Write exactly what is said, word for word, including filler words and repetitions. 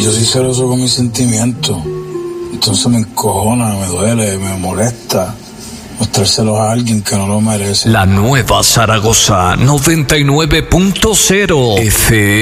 yo soy celoso con mis sentimientos. Entonces me encojona, me duele, me molesta mostrárselos a alguien que no lo merece. La Nueva Zaragoza noventa y nueve punto cero F